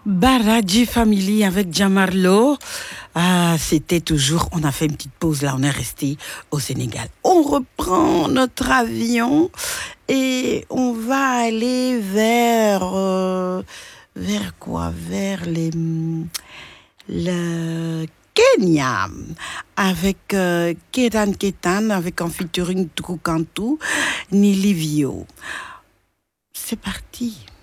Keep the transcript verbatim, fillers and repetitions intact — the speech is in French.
Baraji Family avec Jamarlo. Ah, c'était toujours, on a fait une petite pause là, on est resté au Sénégal. On reprend notre avion et on va aller vers, euh, vers quoi? Vers les, le Kenya avec euh, Ketan Ketan avec en featuring Trukantu Nilivio. C'est parti.